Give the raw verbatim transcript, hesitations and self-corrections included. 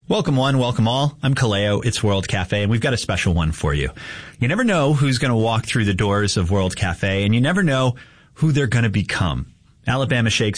Welcome one, welcome all. I'm Kaleo. It's World Cafe, and we've got a special one for you. You never know who's going to walk through the doors of World Cafe, and you never know who they're going to become. Alabama Shakes